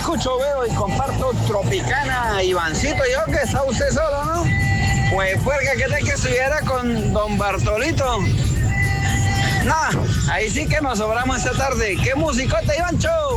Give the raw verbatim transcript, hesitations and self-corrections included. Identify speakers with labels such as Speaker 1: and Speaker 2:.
Speaker 1: escucho, veo y comparto Tropicana, Ivancito, yo que está usted solo, ¿no? Pues puerca, ¿qué tal que estuviera con don Bartolito? No, ahí sí que nos sobramos esta tarde. ¿Qué musicota, Ivancho?